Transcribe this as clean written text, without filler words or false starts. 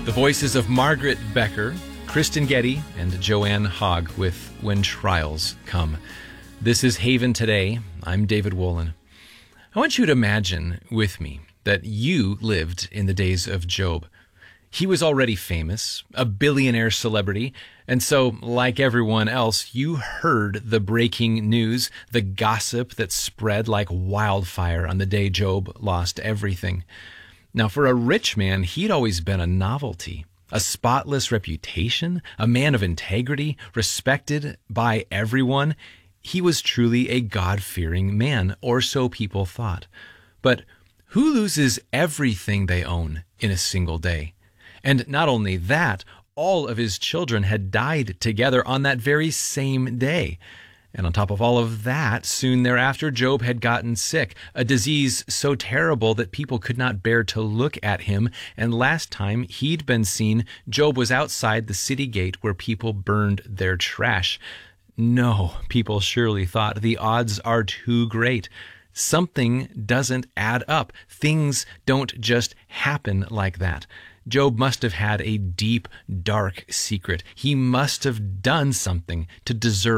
The voices of Margaret Becker, Kristen Getty, and Joanne Hogg with When Trials Come. This is Haven Today. I'm David Wolin. I want you to imagine with me that you lived in the days of Job. He was already famous, a billionaire celebrity, and so, like everyone else, you heard the breaking news, the gossip that spread like wildfire on the day Job lost everything. Now, for a rich man, he'd always been a novelty, a spotless reputation, a man of integrity, respected by everyone. He was truly a God-fearing man, or so people thought. But who loses everything they own in a single day? And not only that, all of his children had died together on that very same day. And on top of all of that, soon thereafter, Job had gotten sick, a disease so terrible that people could not bear to look at him. And last time he'd been seen, Job was outside the city gate where people burned their trash. No, people surely thought, the odds are too great. Something doesn't add up. Things don't just happen like that. Job must have had a deep, dark secret. He must have done something to deserve